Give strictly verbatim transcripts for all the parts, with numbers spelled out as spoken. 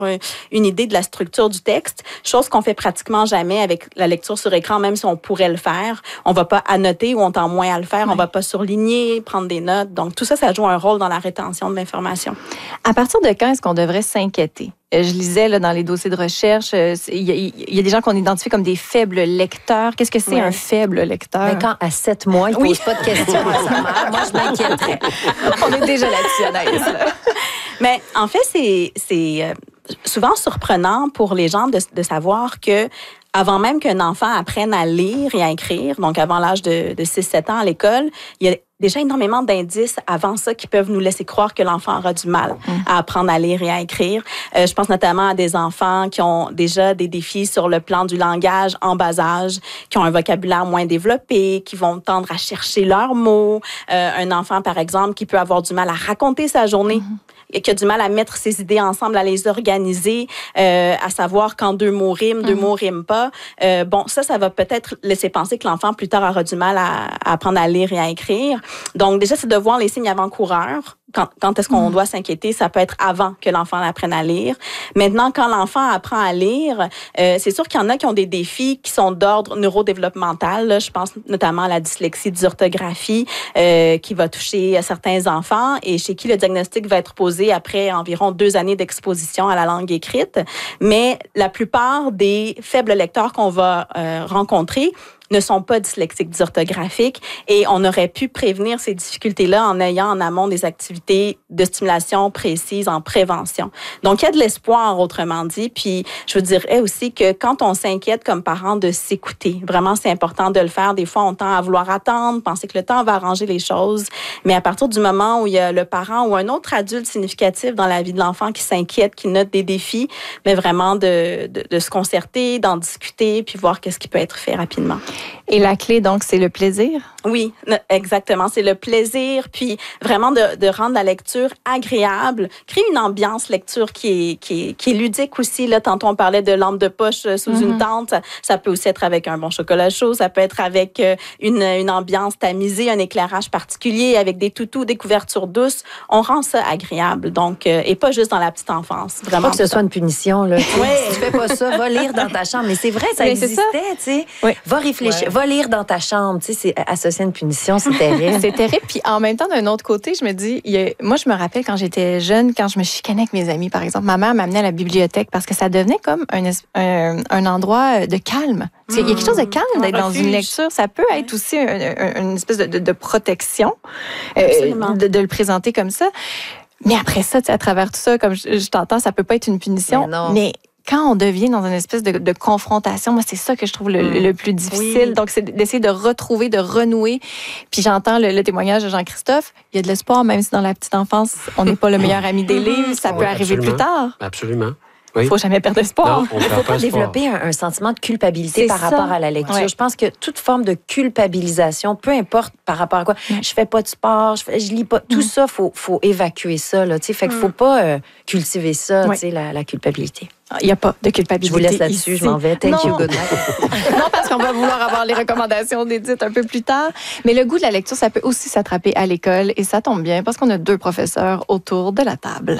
une idée de la structure du texte, chose qu'on fait pratiquement jamais avec la lecture sur écran, même si on pourrait le faire. On va pas annoter ou on tend moins à le faire. Oui. On va pas surligner, prendre des notes. Donc, tout ça, ça joue un rôle dans la rétention de l'information. À partir de quand est-ce qu'on devrait s'inquiéter? Je lisais là, dans les dossiers de recherche, il y, a, il y a des gens qu'on identifie comme des faibles lecteurs. Qu'est-ce que c'est oui. un faible lecteur? Mais quand à sept mois, il ne pose oui. pas de questions à sa mère, moi, je m'inquiéterais. On est déjà là-dessus, Anaïs. Là. Mais en fait, c'est, c'est souvent surprenant pour les gens de, de savoir que avant même qu'un enfant apprenne à lire et à écrire, donc avant l'âge de, de six sept ans à l'école, il y a déjà énormément d'indices avant ça qui peuvent nous laisser croire que l'enfant aura du mal mmh. à apprendre à lire et à écrire. Euh, je pense notamment à des enfants qui ont déjà des défis sur le plan du langage en bas âge, qui ont un vocabulaire moins développé, qui vont tendre à chercher leurs mots. Euh, un enfant, par exemple, qui peut avoir du mal à raconter sa journée. Mmh. Et qui a du mal à mettre ses idées ensemble, à les organiser, euh, à savoir quand deux mots riment, deux mmh. mots riment pas. Euh, bon, ça, ça va peut-être laisser penser que l'enfant, plus tard, aura du mal à, à apprendre à lire et à écrire. Donc, déjà, c'est de voir les signes avant-coureurs. Quand, quand est-ce qu'on mmh. doit s'inquiéter? Ça peut être avant que l'enfant apprenne à lire. Maintenant, quand l'enfant apprend à lire, euh, c'est sûr qu'il y en a qui ont des défis qui sont d'ordre neurodéveloppemental. Là. Je pense notamment à la dyslexie, dysorthographie, euh, qui va toucher certains enfants et chez qui le diagnostic va être posé après environ deux années d'exposition à la langue écrite. Mais la plupart des faibles lecteurs qu'on va euh, rencontrer ne sont pas dyslexiques, dysorthographiques, et on aurait pu prévenir ces difficultés-là en ayant en amont des activités de stimulation précises en prévention. Donc, il y a de l'espoir, autrement dit, puis je vous dirais aussi que quand on s'inquiète comme parent de s'écouter, vraiment, c'est important de le faire. Des fois, on tend à vouloir attendre, penser que le temps va arranger les choses, mais à partir du moment où il y a le parent ou un autre adulte significatif dans la vie de l'enfant qui s'inquiète, qui note des défis, mais vraiment de, de, de se concerter, d'en discuter, puis voir qu'est-ce qui peut être fait rapidement. Et la clé, donc, c'est le plaisir? Oui, exactement. C'est le plaisir, puis vraiment de, de rendre la lecture agréable, créer une ambiance lecture qui est, qui est, qui est ludique aussi. Là, tantôt, on parlait de lampe de poche sous mm-hmm. une tente. Ça peut aussi être avec un bon chocolat chaud. Ça peut être avec une, une ambiance tamisée, un éclairage particulier, avec des toutous, des couvertures douces. On rend ça agréable, donc, et pas juste dans la petite enfance. Vraiment. Pas que ce soit une punition, là. Oui. Si tu fais pas ça, va lire dans ta chambre. Mais c'est vrai, ça oui, existait, tu sais. Oui. Va réfléchir, ouais. va lire dans ta chambre. Tu sais, c'est associé à une punition, c'est terrible. C'est terrible. Puis en même temps, d'un autre côté, je me dis, il y a, moi, je me rappelle quand j'étais jeune, quand je me chicanais avec mes amis, par exemple, ma mère m'amenait à la bibliothèque parce que ça devenait comme un, un, un endroit de calme. Mmh. Il y a quelque chose de calme d'être dans une lecture. Ça peut être aussi un, un, une espèce de, de, de protection, euh, de, de le présenter comme ça. Mais après ça, tu sais, à travers tout ça, comme je, je t'entends, ça peut pas être une punition. Mais, non. mais quand on devient dans une espèce de, de confrontation, moi, c'est ça que je trouve le, mmh. le plus difficile. Oui. Donc, c'est d'essayer de retrouver, de renouer. Puis j'entends le, le témoignage de Jean-Christophe. Il y a de l'espoir, même si dans la petite enfance, on n'est pas le meilleur ami des livres. Ça oui, peut arriver absolument. plus tard. Absolument. Il oui. ne faut jamais perdre espoir. Il ne faut pas développer un, un sentiment de culpabilité c'est par ça. rapport à la lecture. Ouais. Je pense que toute forme de culpabilisation, peu importe par rapport à quoi, mm. je fais pas de sport, je, fais, je lis pas, tout mm. ça, il faut, faut évacuer ça. Là, fait qu'il ne faut pas euh, cultiver ça, ouais. la, la culpabilité. Il n'y a pas de culpabilité. Je vous laisse là-dessus, ici. Je m'en vais. Thank non. you, good night. Non, parce qu'on va vouloir avoir les recommandations d'Édith un peu plus tard. Mais le goût de la lecture, ça peut aussi s'attraper à l'école. Et ça tombe bien parce qu'on a deux professeurs autour de la table.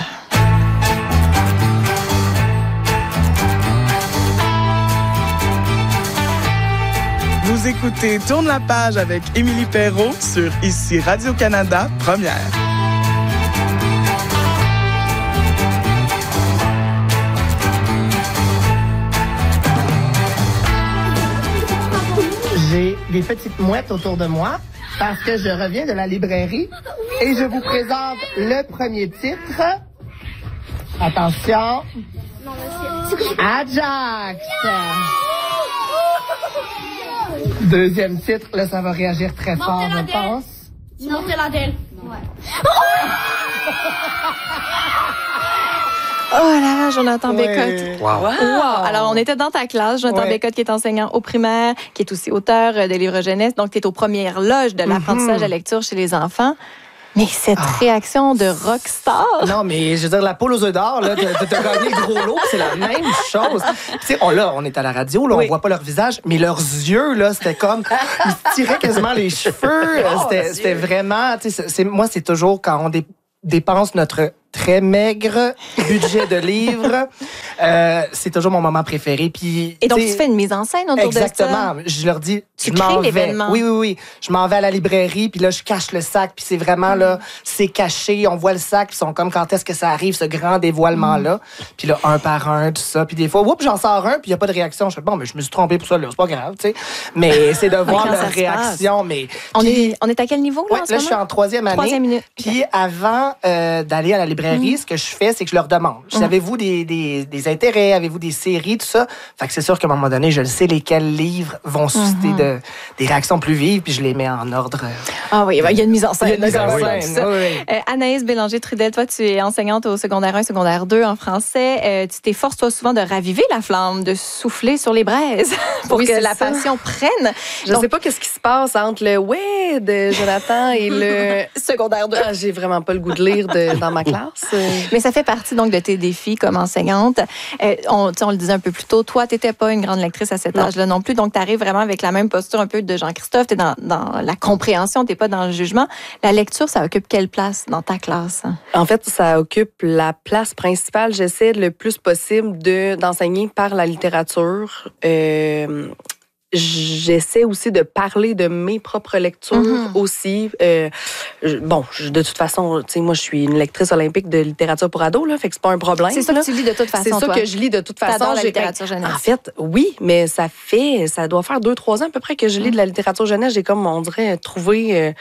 Vous écoutez Tourne la page avec Émilie Perrault sur Ici Radio-Canada, Première. J'ai des petites mouettes autour de moi parce que je reviens de la librairie et je vous présente le premier titre. Attention. Ajax. Deuxième titre, là, ça va réagir très fort, je pense. Simon Philadel. Ouais. Oh là là, Jonathan ouais. Bécotte. Wow. wow. Alors, on était dans ta classe, Jonathan ouais. Bécotte, qui est enseignant au primaire, qui est aussi auteur de livres jeunesse. Donc, tu es aux premières loges de l'apprentissage mm-hmm. de la lecture chez les enfants. Mais cette ah. réaction de rockstar... Non, mais je veux dire, la poule aux œufs d'or, là, t'as gagné le gros lot, c'est la même chose. Tu sais, on, là, on est à la radio, là, oui. on voit pas leur visage, mais leurs yeux, là, c'était comme... Ils se tiraient quasiment les cheveux. Oh, c'était, c'était vraiment... Tu sais, c'est, moi, c'est toujours quand on dé, dépense notre très maigre budget de livres, euh, c'est toujours mon moment préféré. Puis, et donc, tu fais une mise en scène autour exactement, de ça? Exactement. Je leur dis, tu je m'en crées vais. l'événement. Oui, oui, oui. Je m'en vais à la librairie, puis là, je cache le sac, puis c'est vraiment, là, c'est caché. On voit le sac, puis ils sont comme, quand est-ce que ça arrive, ce grand dévoilement-là. Mm. Puis là, un par un, tout ça. Puis des fois, oups, j'en sors un, puis il n'y a pas de réaction. Je fais, bon, mais je me suis trompé pour ça, là. C'est pas grave, tu sais. Mais c'est de voir leur réaction. Mais, on, puis, est, on est à quel niveau, là, ouais, en ce là, moment? je suis en troisième année. Troisième minute. Puis avant euh, d'aller à la librairie, mm. ce que je fais, c'est que je leur demande. Mm. Avez-vous des, des, des intérêts? Avez-vous des séries? Tout ça. Fait que c'est sûr qu'à un moment donné, je le sais lesquels livres vont susciter mm-hmm. de, des réactions plus vives, puis je les mets en ordre. Ah oui, il y a une mise en scène. Il y a une mise en scène, oui. oui. Euh, Anaïs Bélanger-Trudel, toi, tu es enseignante au secondaire un, secondaire deux en français. Euh, tu t'efforces, toi, souvent de raviver la flamme, de souffler sur les braises pour oui, que la ça. passion prenne. Je ne sais pas qu'est-ce qui se passe entre le « ouais » de Jonathan et le secondaire deux. Ah, j'ai vraiment pas le goût de lire de, dans ma classe. Mais ça fait partie donc de tes défis comme enseignante. Euh, on, on le disait un peu plus tôt, toi, tu n'étais pas une grande lectrice à cet non. âge-là non plus, donc tu arrives vraiment avec la même posture un peu de Jean-Christophe, tu es dans, dans la compréhension, tu n'es pas dans le jugement. La lecture, ça occupe quelle place dans ta classe? En fait, ça occupe la place principale. J'essaie le plus possible de, d'enseigner par la littérature. Euh, J'essaie aussi de parler de mes propres lectures mm-hmm. aussi. Euh, je, bon, je, de toute façon, tu sais, moi, je suis une lectrice olympique de littérature pour ados, là, fait que c'est pas un problème. C'est ça là. que tu lis de toute façon, C'est ça toi. que je lis de toute façon. T'adores la j'ai, littérature jeunesse. En fait, oui, mais ça fait, ça doit faire deux, trois ans à peu près que je lis mm. de la littérature jeunesse. J'ai comme, on dirait, trouvé... Euh,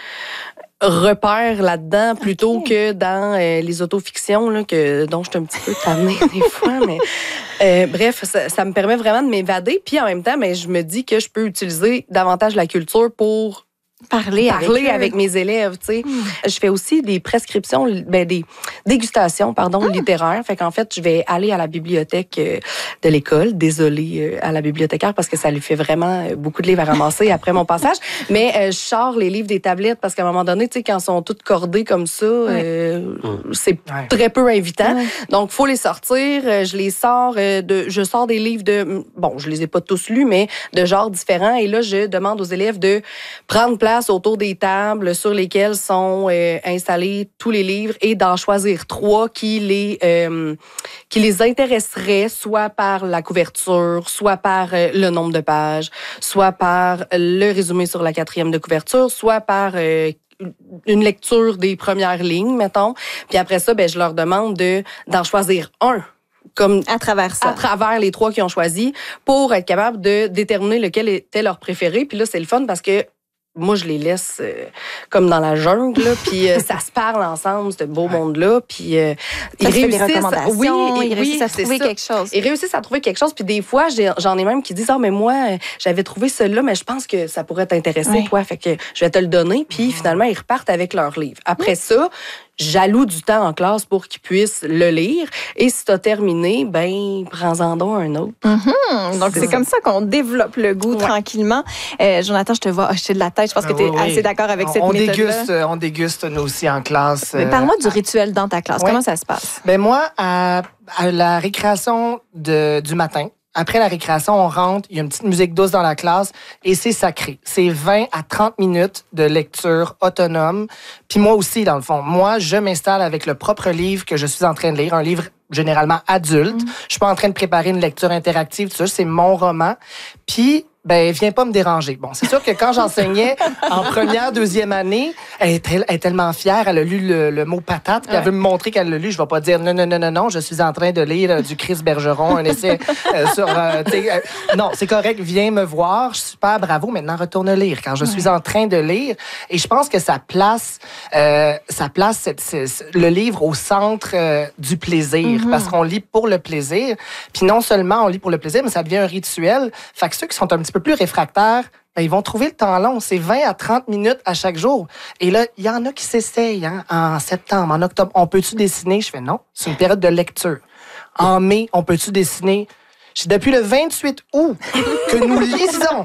repère là-dedans plutôt okay. que dans euh, les autofictions là, que, dont je suis un petit peu tannée des fois. Mais euh, bref, ça, ça me permet vraiment de m'évader. Puis en même temps, ben, je me dis que je peux utiliser davantage la culture pour parler, parler avec, avec mes élèves. Tu sais. Mm. Je fais aussi des prescriptions, ben, des dégustations pardon, mm. littéraires. Fait qu'en fait, je vais aller à la bibliothèque euh, de l'école. Désolée euh, à la bibliothécaire parce que ça lui fait vraiment beaucoup de livres à ramasser après mon passage. Mais euh, je sors les livres des tablettes parce qu'à un moment donné, tu sais, quand ils sont toutes cordées comme ça, ouais. euh, mm. c'est ouais. très peu invitant. Ouais. Donc, il faut les sortir. Je les sors euh, de... Je sors des livres de... Bon, je les ai pas tous lus, mais de genres différents. Et là, je demande aux élèves de prendre place autour des tables sur lesquelles sont euh, installés tous les livres et d'en choisir trois qui les, euh, qui les intéresseraient, soit par la couverture, soit par euh, le nombre de pages, soit par le résumé sur la quatrième de couverture, soit par... Euh, une lecture des premières lignes, mettons. Puis après ça, ben, je leur demande de, d'en choisir un. Comme à travers ça. À travers les trois qu'ils ont choisis pour être capable de déterminer lequel était leur préféré. Puis là, c'est le fun parce que moi, je les laisse euh, comme dans la jungle, là, puis euh, ça se parle ensemble, ce beau monde-là, puis euh, ils réussissent, des recommandations, oui, et, ils réussissent oui, à trouver ça. quelque chose. Ils réussissent à trouver quelque chose, puis des fois, j'ai, j'en ai même qui disent « Ah, mais moi, j'avais trouvé celui-là, mais je pense que ça pourrait t'intéresser, oui. toi, fait que je vais te le donner. » Puis mmh. finalement, ils repartent avec leur livre. Après mmh. ça, j'alloue du temps en classe pour qu'ils puissent le lire. Et si tu as terminé, ben prends-en donc un autre. Mm-hmm. Donc, c'est, c'est comme ça qu'on développe le goût ouais. tranquillement. Euh, Jonathan, je te vois hocher de la tête. Je pense que tu es oui, oui. assez d'accord avec cette on méthode-là. Déguste, on déguste, nous aussi, en classe. Mais parle-moi du rituel dans ta classe. Ouais. Comment ça se passe? Ben moi, à, à la récréation de, du matin, après la récréation, on rentre, il y a une petite musique douce dans la classe et c'est sacré. C'est vingt à trente minutes de lecture autonome. Puis moi aussi, dans le fond, moi, je m'installe avec le propre livre que je suis en train de lire, un livre généralement adulte. Mmh. Je suis pas en train de préparer une lecture interactive, tout ça, c'est mon roman. Puis ben viens pas me déranger. Bon, c'est sûr que quand j'enseignais en première, deuxième année, elle est, elle est tellement fière, elle a lu le, le mot patate, puis ouais. elle veut me montrer qu'elle l'a lu. Je vais pas dire non, non, non, non, non, je suis en train de lire euh, du Chris Bergeron, un essai euh, sur... Euh, euh, non, c'est correct, viens me voir, super, bravo, maintenant retourne lire, quand je suis ouais. en train de lire. Et je pense que ça place, euh, ça place cette, cette, le livre au centre euh, du plaisir, mm-hmm. parce qu'on lit pour le plaisir. Puis non seulement on lit pour le plaisir, mais ça devient un rituel. Fait que ceux qui sont un petit peu plus réfractaires, ben, ils vont trouver le temps long. C'est vingt à trente minutes à chaque jour. Et là, il y en a qui s'essayent hein, en septembre, en octobre. On peut-tu dessiner? Je fais non, c'est une période de lecture. En mai, on peut-tu dessiner? Je dis, depuis le vingt-huit août que nous lisons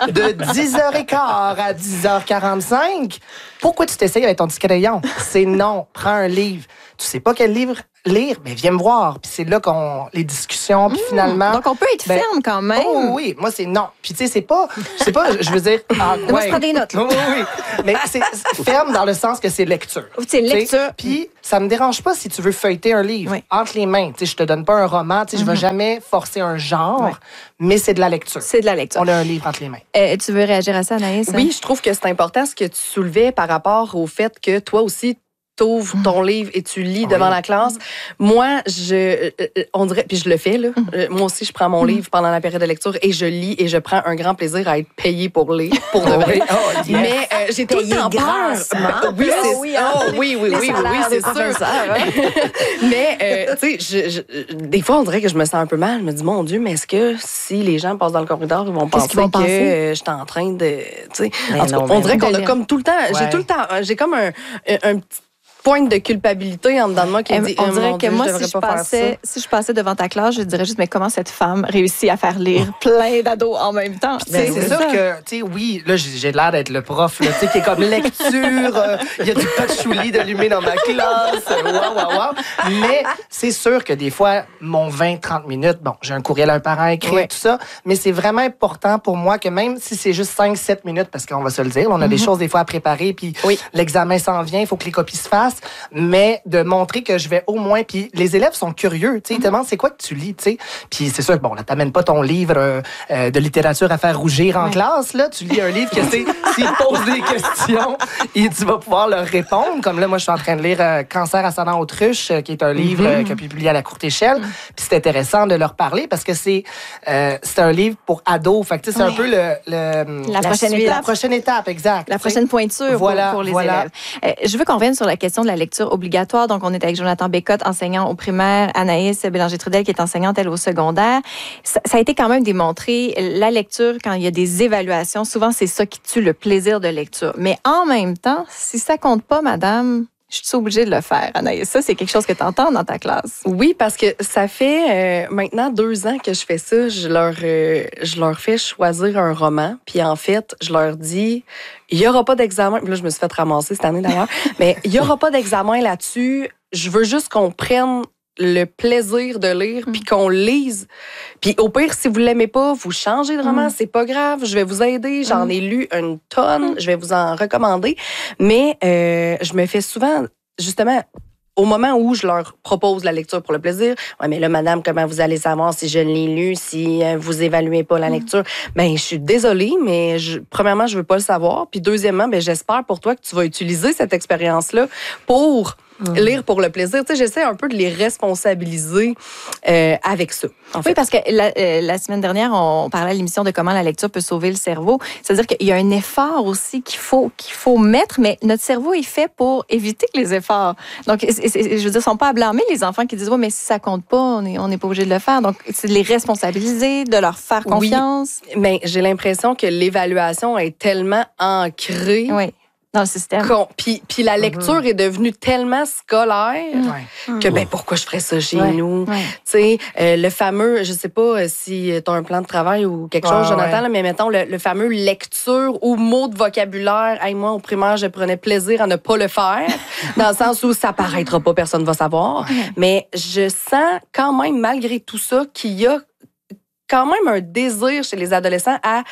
de dix heures quinze à dix heures quarante-cinq, pourquoi tu t'essayes avec ton petit crayon? C'est non, prends un livre. Tu sais pas quel livre lire, ben viens me voir. Puis c'est là qu'on les discussions, puis mmh. finalement. Donc on peut être ben, ferme quand même. Oh oui, moi c'est non. Puis tu sais c'est pas, c'est pas, je veux dire. Ah, ouais. Moi je prends des notes. Oui, oui, mais c'est ferme dans le sens que c'est lecture. C'est lecture. Puis ça me dérange pas si tu veux feuilleter un livre oui. entre les mains. Tu sais, je te donne pas un roman. Tu sais, mmh. je vais jamais forcer un genre, ouais. mais c'est de la lecture. C'est de la lecture. On a un livre entre les mains. Euh, tu veux réagir à ça, Anaïs? Oui, je trouve que c'est important ce que tu soulevais par rapport au fait que toi aussi t'ouvres ton livre et tu lis oui. devant la classe. Moi, je, on dirait, puis je le fais, là. Mm. Moi aussi, je prends mon livre pendant la période de lecture et je lis et je prends un grand plaisir à être payée pour lire, pour de vrai. Oh, yes. Mais euh, j'ai tout le temps peur. Oui, c'est oui, oh, oui, oui, oui, oui, c'est sûr. Ça, ouais. Mais, euh, tu sais, je, je, des fois, on dirait que je me sens un peu mal. Je me dis, mon Dieu, mais est-ce que si les gens passent dans le corridor, ils vont penser qu'ils vont que euh, je suis en train de... Tu sais, on dirait qu'on a comme tout le temps... Ouais. J'ai tout le temps... J'ai comme un, un petit pointe de culpabilité en dedans de moi qui me dit, on dirait oh, que Dieu, moi, je si je, pas passais, si je passais devant ta classe, je dirais juste, mais comment cette femme réussit à faire lire plein d'ados en même temps? Ben, c'est sûr ça. que, tu sais, oui, là, j'ai l'air d'être le prof, tu sais, qui est comme lecture, il euh, y a du patchouli d'allumé dans ma classe, waouh, waouh, waouh. Mais c'est sûr que des fois, mon vingt trente minutes, bon, j'ai un courriel à un parent écrit, ouais. tout ça, mais c'est vraiment important pour moi que même si c'est juste cinq sept minutes, parce qu'on va se le dire, on a mm-hmm. des choses des fois à préparer, puis oui. l'examen s'en vient, il faut que les copies se fassent, mais de montrer que je vais au moins, puis les élèves sont curieux, tu sais, ils te demandent c'est quoi que tu lis, tu sais, puis c'est sûr que bon, là, t'amènes pas ton livre euh, euh, de littérature à faire rougir en ouais. classe, là, tu lis un livre que c'est, s'ils te posent des questions, et tu vas pouvoir leur répondre, comme là, moi, je suis en train de lire euh, Cancer ascendant autruche, euh, qui est un livre mm-hmm. euh, qui a publié à la courte échelle, mm-hmm. puis c'est intéressant de leur parler parce que c'est euh, c'est un livre pour ados, fait que tu sais, c'est oui. un peu le, le la, la prochaine suite, étape, la prochaine étape, exact, la prochaine pointure voilà, pour, pour les voilà. élèves. Euh, je veux qu'on revienne sur la question de la lecture obligatoire. Donc, on est avec Jonathan Bécotte, enseignant au primaire, Anaïs Bélanger-Trudel, qui est enseignante, elle, au secondaire. Ça, ça a été quand même démontré, la lecture, quand il y a des évaluations, souvent, c'est ça qui tue le plaisir de lecture. Mais en même temps, si ça compte pas, madame, je suis obligée de le faire, Anaïs. Ça, c'est quelque chose que tu entends dans ta classe. Oui, parce que ça fait euh, maintenant deux ans que je fais ça. Je leur, euh, je leur fais choisir un roman. Puis en fait, je leur dis, il n'y aura pas d'examen. Là, je me suis fait ramasser cette année d'ailleurs. Mais il n'y aura pas d'examen là-dessus. Je veux juste qu'on prenne le plaisir de lire, puis qu'on lise. Puis au pire, si vous l'aimez pas, vous changez de roman, mm. c'est pas grave, je vais vous aider. J'en mm. ai lu une tonne, mm. je vais vous en recommander. Mais euh, je me fais souvent, justement, au moment où je leur propose la lecture pour le plaisir, ouais, mais là, madame, comment vous allez savoir si je l'ai lu, si euh, vous évaluez pas la lecture? Ben, je suis désolée, mais je, premièrement, je veux pas le savoir. Puis deuxièmement, ben, j'espère pour toi que tu vas utiliser cette expérience-là pour Mmh. lire pour le plaisir. Tu sais, j'essaie un peu de les responsabiliser euh, avec ça. En fait. Oui, parce que la, euh, la semaine dernière, on parlait à l'émission de comment la lecture peut sauver le cerveau. C'est-à-dire qu'il y a un effort aussi qu'il faut, qu'il faut mettre, mais notre cerveau est fait pour éviter les efforts. Donc, c'est, c'est, je veux dire, ils ne sont pas à blâmer, les enfants qui disent « Ouais, mais si ça ne compte pas, on n'est on est pas obligé de le faire. » Donc, c'est de les responsabiliser, de leur faire confiance. Oui, mais j'ai l'impression que l'évaluation est tellement ancrée. Oui. Dans le système. Puis, puis la lecture mmh. est devenue tellement scolaire mmh. que, ben, pourquoi je ferais ça chez ouais. nous? Ouais. Tu sais, euh, le fameux, je sais pas si tu as un plan de travail ou quelque chose, ah, Jonathan, ouais. là, mais mettons, le, le fameux lecture ou mot de vocabulaire. Hey, moi, au primaire, je prenais plaisir à ne pas le faire, dans le sens où ça paraîtra pas, personne va savoir. Ouais. Mais je sens quand même, malgré tout ça, qu'il y a quand même un désir chez les adolescents à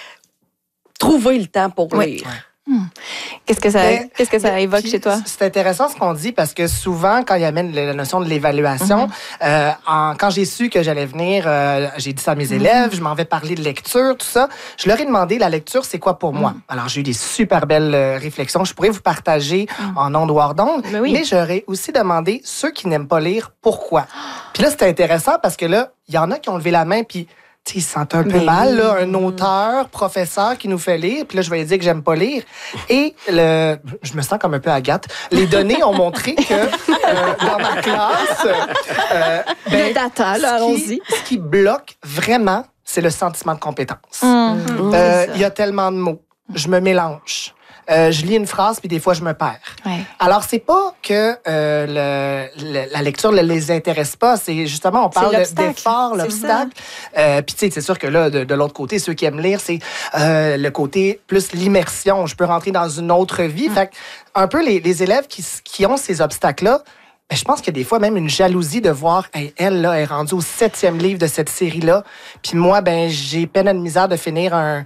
trouver le temps pour ouais. lire. Ouais. Hmm. Qu'est-ce que ça, mais, qu'est-ce que ça évoque chez toi? C'est intéressant ce qu'on dit parce que souvent, quand il amène la notion de l'évaluation, mm-hmm. euh, en, quand j'ai su que j'allais venir, euh, j'ai dit ça à mes mm-hmm. élèves, je m'en vais parler de lecture, tout ça. Je leur ai demandé, la lecture, c'est quoi pour mm-hmm. moi? Alors, j'ai eu des super belles euh, réflexions. Je pourrais vous partager mm-hmm. en ondes ou hors d'ondes, mais, oui. mais j'aurais aussi demandé ceux qui n'aiment pas lire, pourquoi? Puis là, c'était intéressant parce que là, il y en a qui ont levé la main, puis ils se sentent un peu mais mal, là, un auteur, professeur qui nous fait lire, puis là, je vais lui dire que j'aime pas lire. Et le, je me sens comme un peu Agathe. Les données ont montré que euh, dans ma classe, euh, ben, le data, là, allons-y. Ce qui bloque vraiment, c'est le sentiment de compétence. Mm-hmm. Euh, il y a tellement de mots. Je me mélange. Euh, je lis une phrase, puis des fois, je me perds. Ouais. Alors, c'est pas que euh, le, le, la lecture ne les intéresse pas. C'est justement, on parle d'effort, l'obstacle. Euh, puis, tu sais, c'est sûr que là, de, de l'autre côté, ceux qui aiment lire, c'est euh, le côté plus l'immersion. Je peux rentrer dans une autre vie. Mm. Fait un peu les, les élèves qui, qui ont ces obstacles-là, Ben, je pense que des fois, même une jalousie de voir, hey, elle, là, est rendue au septième livre de cette série-là. Puis moi, ben, j'ai peine à de misère de finir un,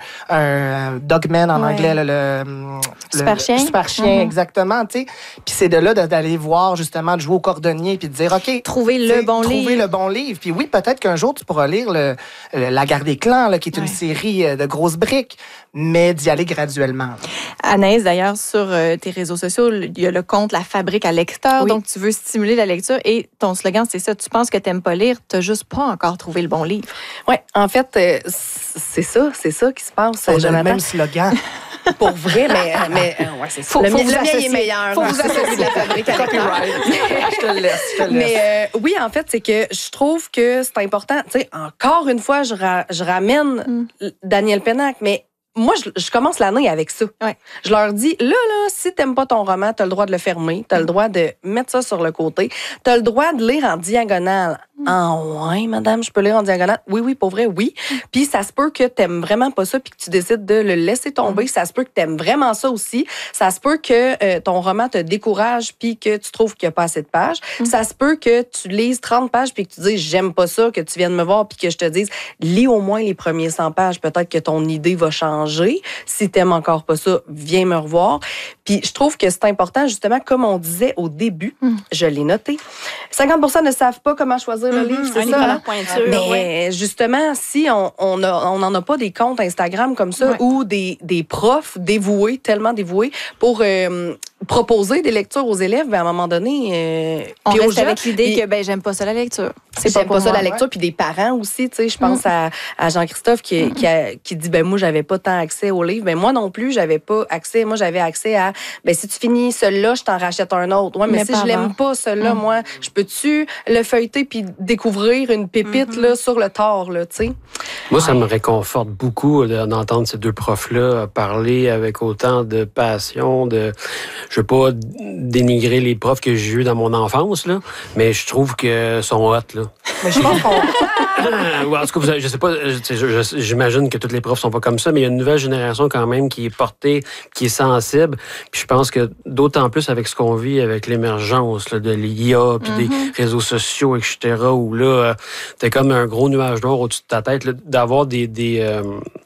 un Dogman en ouais. anglais, là, le, Super le, chien. Le super chien, mm-hmm. exactement, tu sais. Puis c'est de là d'aller voir, justement, de jouer au cordonnier, puis de dire, OK. Trouver le bon trouver livre. Trouver le bon livre. Puis oui, peut-être qu'un jour, tu pourras lire le, le La Guerre des clans, là, qui est ouais. une série de grosses briques, mais d'y aller graduellement. Anaïs, d'ailleurs, sur euh, tes réseaux sociaux, il y a le compte La Fabrique à lecteurs, oui. donc tu veux stimuler la lecture et ton slogan, c'est ça, tu penses que tu n'aimes pas lire, tu n'as juste pas encore trouvé le bon livre. Oui, en fait, euh, c'est ça, c'est ça qui se passe. On a le même slogan. Pour vrai, mais, mais euh, ouais, c'est ça. Faut, le faut mien, vous le mien associer. est meilleur. Faut vous associer de La Fabrique à lecteurs. Je te le laisse, je te le laisse. Mais euh, oui, en fait, c'est que je trouve que c'est important. Tu sais, encore une fois, je, ra- je ramène mm. Daniel Pénac, mais moi, je, je commence l'année avec ça. Ouais. Je leur dis, là, là, si t'aimes pas ton roman, t'as le droit de le fermer, t'as le droit de mettre ça sur le côté, t'as le droit de lire en diagonale. Mm. Ah ouais, madame, je peux lire en diagonale? Oui, oui, pour vrai, oui. Mm. Puis ça se peut que t'aimes vraiment pas ça puis que tu décides de le laisser tomber. Mm. Ça se peut que t'aimes vraiment ça aussi. Ça se peut que euh, ton roman te décourage puis que tu trouves qu'il y a pas assez de pages. Mm. Ça se peut que tu lises trente pages puis que tu dises, j'aime pas ça, que tu viennes me voir puis que je te dise, lis au moins les premiers cent pages. Peut-être que ton idée va changer. Si t'aimes encore pas ça, viens me revoir. Puis je trouve que c'est important, justement, comme on disait au début, mm. je l'ai noté, cinquante pour cent ne savent pas comment choisir mm-hmm. le livre, c'est un ça. Hein? Pointure, mais ouais. justement, si on on a, on n'en a pas des comptes Instagram comme ça, ouais. ou des, des profs dévoués, tellement dévoués, pour euh, proposer des lectures aux élèves, ben à un moment donné... Euh, on reste aux gens, avec l'idée que ben j'aime pas ça la lecture. C'est j'aime pas, pas ça la lecture, ouais. puis des parents aussi, tu sais, je pense mm. à, à Jean-Christophe qui, mm. qui, a, qui dit, ben moi, j'avais pas tant accès aux livres. Ben moi non plus, j'avais pas accès. Moi, j'avais accès à, ben si tu finis celui-là, je t'en rachète un autre. Ouais, mais, mais si je l'aime pas, celui-là, mm. moi, je peux-tu le feuilleter puis découvrir une pépite mm-hmm. là sur le tard, là, tu sais? Moi, ça me réconforte beaucoup d'entendre ces deux profs-là parler avec autant de passion, de... Je veux pas dénigrer les profs que j'ai eus dans mon enfance, là, mais je trouve que sont hot, là. Mais je pense qu'on... ouais, en tout cas, je sais pas, j'imagine que tous les profs sont pas comme ça, mais il y a une nouvelle génération quand même qui est portée, qui est sensible. Puis je pense que d'autant plus avec ce qu'on vit, avec l'émergence là, de l'I A, puis mm-hmm. des réseaux sociaux, et cetera, où là, t'es comme un gros nuage noir au-dessus de ta tête, là, d'avoir des... des euh,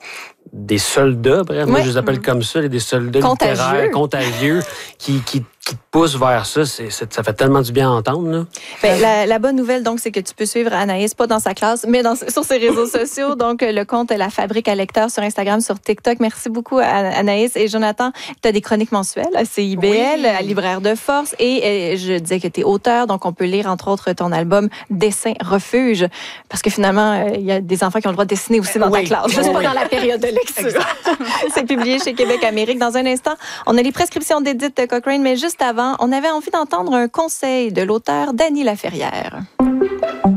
des soldats, bref, moi, ouais. je les appelle comme ça, des soldats contagieux. littéraires, contagieux, qui, qui, qui te poussent vers ça. C'est, c'est, ça fait tellement du bien à entendre. Là. Ben, la, la bonne nouvelle, donc, c'est que tu peux suivre Anaïs, pas dans sa classe, mais dans, sur ses réseaux sociaux. Donc, le compte La Fabrique à lecteurs sur Instagram, sur TikTok. Merci beaucoup, Anaïs. Et Jonathan, tu as des chroniques mensuelles à C I B L, oui. à Libraire de Force. Et, et je disais que tu es auteur, donc on peut lire, entre autres, ton album Dessin Refuge. Parce que finalement, il y a des enfants qui ont le droit de dessiner aussi dans oui. ta classe, juste oui. pas dans la période de lecture. C'est publié chez Québec Amérique. Dans un instant, on a les prescriptions d'Edith Cochrane, mais juste avant, on avait envie d'entendre un conseil de l'auteur Dany Laferrière.